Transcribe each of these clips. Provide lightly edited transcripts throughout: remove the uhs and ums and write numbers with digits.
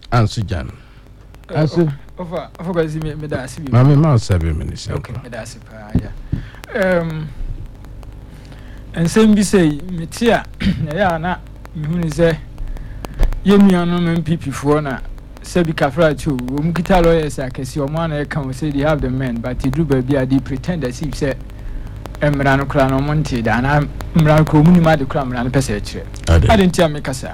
Answer Jan. Answer. Over guys me that see. Mama ma 7 minutes. Okay, me that see pa yeah. And same be say me tia ya na me hu ni say ye nuanom MPP for na Sebi Kafra too. Kita lawyers akesi omo na can say they have the men, but they do baby they pretend as if say emra no kra no monte da na emra ko muni ma de kra emra no pese kire. I didn't tell me kasa.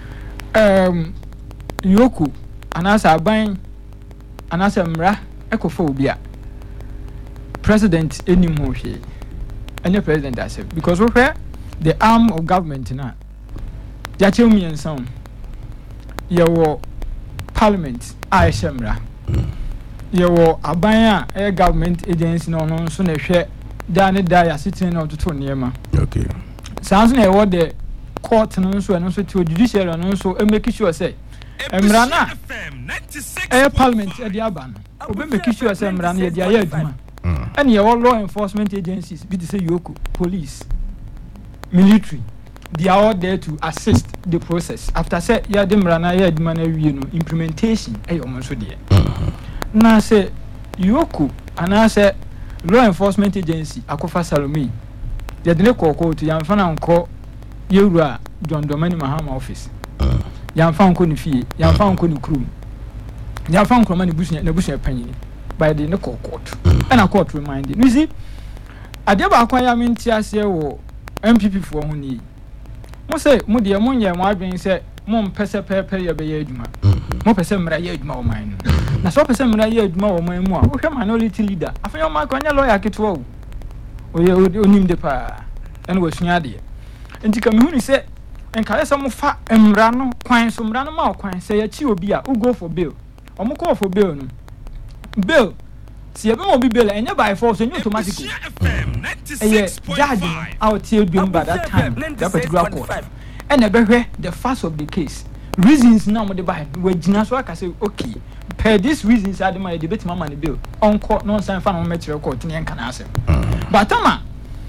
Yoku anasa aban anasa emra ekofo obi a president enim ho hwe. Any president as because where the arm of government na ya chemi ensan yewo Parliament I shemra yewo aban a government agency no so na hwe da ne da ya sitting na ototo niema. Okay, sounds na yewo the court no so to judiciary no so make sure say emra na parliament e dia ban obe make sure say emra na ye dia ya aduma and yewo law enforcement agencies be to say yoku police military. They are all there to assist the process. After say ya demrana ya admana wie no implementation e omo so de. Na say yoku ana say law enforcement agency akofa Salome. They de kokko to yamfa na nko yewura John Domani Mahama office. Yamfa nko ni fie, yamfa nko ni krum. Yamfa nko ma ni busunya na busunya panyin. By the court. And a court reminded. You see, adeba akwa minti ase wo MPP for ho ni. Mo say mo de mo nya mo adwen say mo mpese pepe ye be ye adwuma. Mo pese mra ye adwuma wo man no. Na so pese mra ye adwuma wo man mu a wo hwe minority leader. Afa yo ma kwanya lawyer ketwa wo. Oye onim de pa. Ene wo sua de. Enti ka me hu ni say enka lesa mo fa mra no kwan so mra no ma kwan say ya chi obi a go for bail. Omo call for bail no. Bail si ebe mo bi bail enye by force enye automatically. Judge out here doing by that time that particular court. And the first of the case. Reasons now mo de by we gina so aka say okay. Per these reasons are the my debate mama the bill. On court non sign fan on material court ni enka na asem. But ama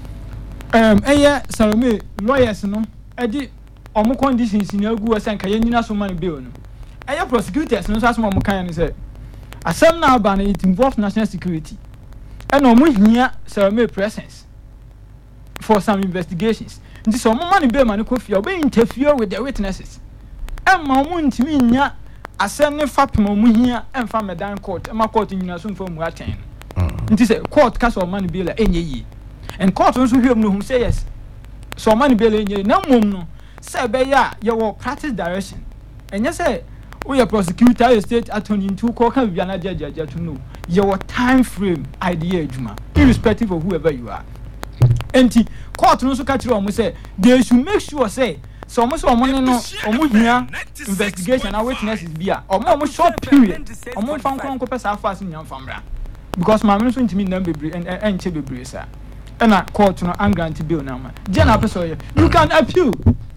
Salome lawyers no e di omo conditions ni agu ase nka ye nyina so man bill no. Prosecutors no so asem omo kan ni say asem na aba na it involves national security. And omo hia Salome presence for some investigations. This omo man be man ko fia obe interfere with the witnesses. Emma omo ntimi nya asem ne fapem omo hia emfa medan court emma court nyina so mfa mu aten. Nti say court ka so man be la enye yi. And court so hwem no hum say yes. So man be la enye na mom no say be ya ye wo practice direction. Enye say we are prosecutor a state attorney into court can be an judge to know your time frame idea adwuma irrespective of whoever you are. Enti court no so catch you omo say they should make sure say so omo no omo hia investigation and witnesses bia omo short period omo fan kon pesa fast nyam famra because ma me so ntimi nam bebre en che bebre sa na court no grant bail na ma general person you can appeal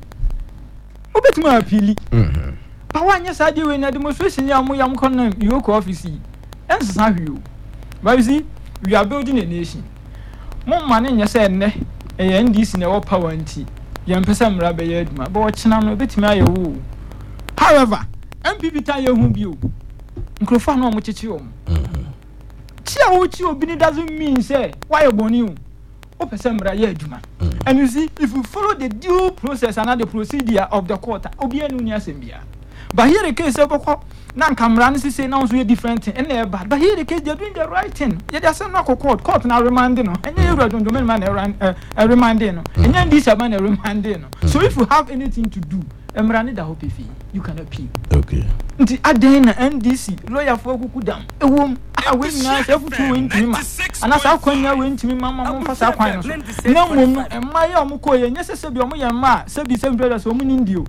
obetuma appeal but when you said you in the demonstration yam kon yoku office ensa hwio but you see we are building a nation. Mo man nya say ne NDC na wo power anti yam pesa mra be ye aduma but wo chena no betimi aye wo. However MPP ta ye hu bio nkrofo na mo chechi wo chia wo chi obi ni doesn't mean say why boni o pesa mra ye aduma. And you see if you follow the due process and the procedure of the court obi anu ni asembia. But here the case na camera say now so different thing and but here the case they're doing the right thing. They just say no court na remand no and you don't man remand no and then this man remand no. So if you have anything to do emra need the hope fee you can appeal. Okay. Nti aden na NDC lawyer for kukudam ewom we na say futu we ntimi ma ana sa kwanya we ntimi mama mo fa sa kwan no so na mom emma ye omko ye nyese se bi omo ye ma se bi se brothers omo nindio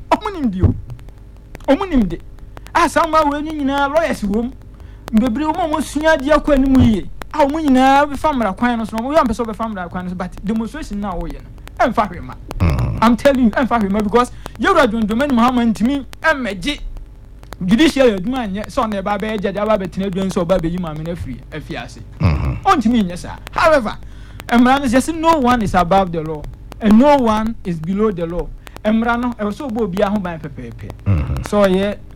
omunimde asama we nyina lawyers wom bebre omo sua dia kwa ni mu ye omo nyina be famra kwan no so omo yam pese be famra kwan no but demonstration na wo ye no emfa hwema. I'm telling you emfa hwema because yewra Domani Mahama ntimi emeje judicial aduma anye so na ba be jaja ba be tenadwan so ba be yi maame na free afiase ontimi nye sa. However emran says no one is above the law and no one is below the law. Emra no e so bo bia ho ban pepepe so ye